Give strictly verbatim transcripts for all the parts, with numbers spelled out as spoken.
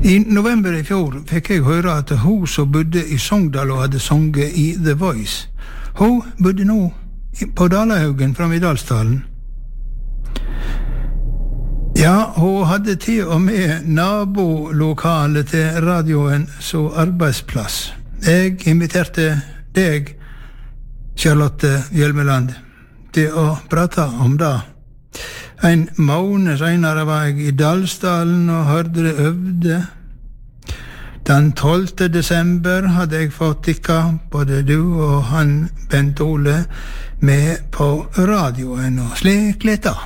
I november i fjor fikk jeg høre at hun som bodde i Sogndal og hadde sunget i The Voice, hun bodde nå på Dalahaugen fram i Dalsdalen. Ja, hun hadde til og med nabolokalet til radioen som arbeidsplass. Jeg inviterte deg, Charlotte Hjelmeland, til å prate om det. En måned senere var jeg i Dalsdalen og hørte det øvde. Den tolvte desember hadde jeg fått tikka både du og han Bent Ole med på radioen, og slik litt da.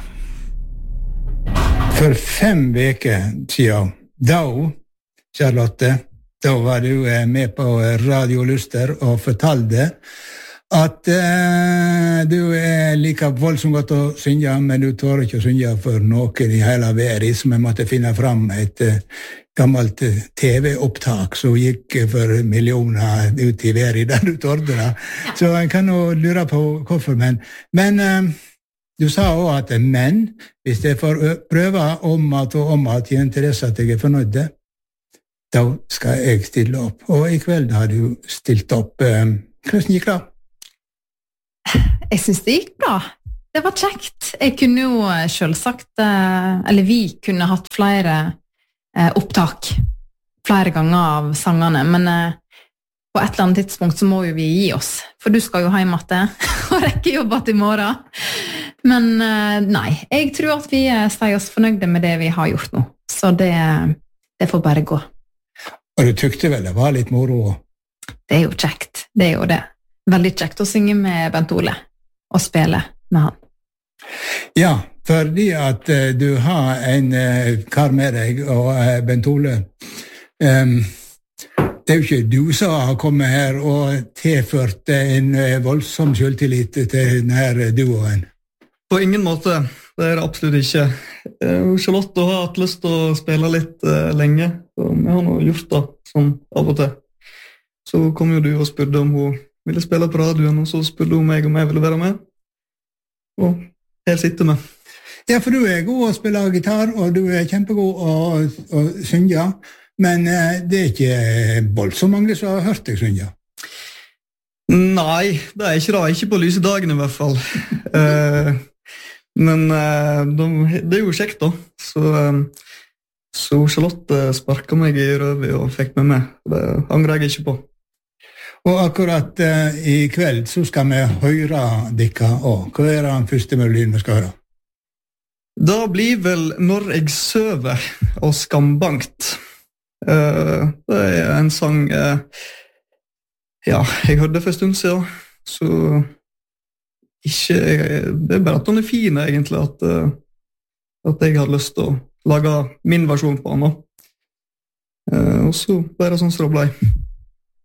For fem veker siden, da, Charlotte, da var du med på Radio Luster og fortalte at uh, du er like voldsomt godt å synge, men du tør ikke å synge for noen i hele verden, så vi måtte finne fram et uh, gammelt uh, T V-opptak som gikk for millioner ut i verden, der du tørte det. Så jeg kan jo lure på hvorfor, men, men uh, du sa også at men, hvis jeg får prøve om at og om at jeg interesser at jeg er fornøyd, da skal jeg stille opp. Og i kveld har du stilt opp. Uh, hvordan gikk det? Jeg synes det gikk bra. Det var kjekt. Jeg kunne jo selvsagt, eller vi kunne hatt flere opptak flere ganger av sangene, men på et eller annet tidspunkt så må jo vi gi oss, for du skal jo hjem etter og rekke jobbet i morgen. Men nei, jeg tror at vi sier oss fornøyde med det vi har gjort nå, så det, det får bare gå. Og du tykte vel det var litt moro? Det er jo kjekt, det er jo det. Veldig kjekt å synge med Bent Ole og spille med han. Ja, fordi at uh, du har en uh, kar med deg, og uh, Bent Ole, um, det er jo ikke du som har kommet her og tilført en uh, voldsom selvtillit til denne duoen. På ingen måte, det er det absolutt ikke. Uh, Charlotte har hatt lyst til å spille litt uh, lenge, og vi har nå gjort det sånn av og til. Så kom jo du og spurte om hun ville spille på radioen, og så spurte hun meg om jeg ville være med. Og her sitter vi. Ja, for du er god å spille gitar, og du er kjempegod å, å synge, men eh, det er ikke voldsomt mange som har hørt deg synge. Nei, det er ikke det. Ikke på lyse dagen i hvert fall. eh, men eh, de, det er jo kjekt da. Så, eh, så Charlotte sparket meg i røvet og fikk meg med. Det angrer jeg ikke på. Og akkurat uh, i kveld så skal vi høre dere også. Hva er den første melodien vi skal høre? Da blir vel Når jeg søver og Skambankt. Uh, det er en sang uh, ja, jeg hørte for en stund siden, så ikke, det er bare at den er fin egentlig, at, uh, at jeg har lyst til å lage min versjon på den. Uh, og så bare sånn som det ble.